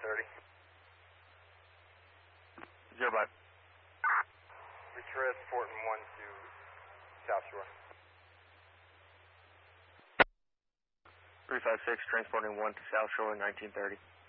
0 by. We transporting 1 to South Shore. 356, transporting 1 to South Shore, 1930.